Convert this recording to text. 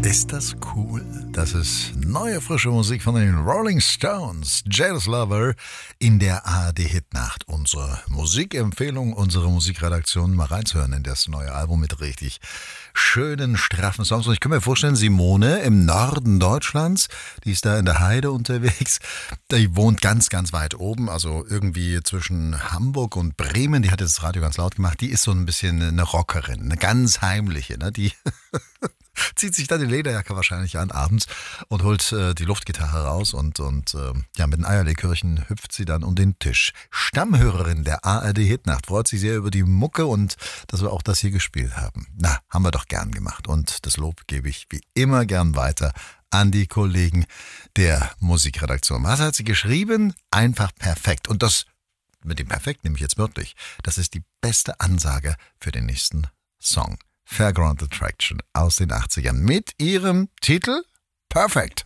Ist das cool? Das ist neue, frische Musik von den Rolling Stones. Jail's Lover in der ARD-Hitnacht. Unsere Musikempfehlung, unsere Musikredaktion. Mal reinzuhören in das neue Album mit richtig schönen, straffen Songs. Und ich kann mir vorstellen, Simone im Norden Deutschlands, die ist da in der Heide unterwegs. Die wohnt ganz, ganz weit oben, also irgendwie zwischen Hamburg und Bremen. Die hat jetzt das Radio ganz laut gemacht. Die ist so ein bisschen eine Rockerin, eine ganz heimliche, ne? Die zieht sich dann die Lederjacke wahrscheinlich an abends und holt die Luftgitarre raus und ja, mit den Eierlikörchen hüpft sie dann um den Tisch. Stammhörerin der ARD-Hitnacht, freut sich sehr über die Mucke und dass wir auch das hier gespielt haben. Na, haben wir doch gern gemacht und das Lob gebe ich wie immer gern weiter an die Kollegen der Musikredaktion. Was hat sie geschrieben? Einfach perfekt. Und das mit dem Perfekt nehme ich jetzt wörtlich. Das ist die beste Ansage für den nächsten Song. Fairground Attraction aus den 80ern mit ihrem Titel Perfect.